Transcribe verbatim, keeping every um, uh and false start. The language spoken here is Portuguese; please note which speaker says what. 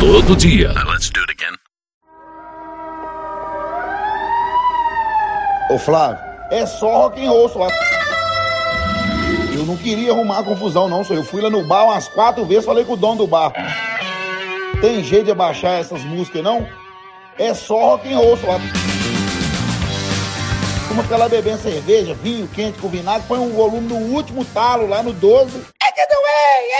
Speaker 1: todo dia.
Speaker 2: Let's do it again.
Speaker 3: Ô Flávio, é só rock and roll, só. Eu não queria arrumar confusão não, só. Eu fui lá no bar umas quatro vezes, falei com o dono do bar. Tem jeito de abaixar essas músicas, não? É só rock and roll, só. Como fica lá bebendo cerveja, vinho quente com vinagre, põe um volume no último talo, lá no doze. É que doer!